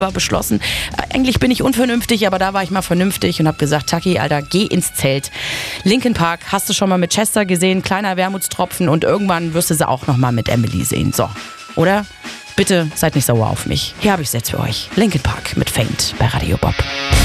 beschlossen, eigentlich bin ich unvernünftig, aber da war ich mal vernünftig und habe gesagt, Taki, Alter, geh ins Zelt. Linkin Park hast du schon mal mit Chester gesehen, kleiner Wermutstropfen und irgendwann wirst du sie auch noch mal mit Emily sehen. So, oder? Bitte seid nicht sauer auf mich. Hier habe ich es jetzt für euch. Linkin Park mit Faint bei Radio Bob.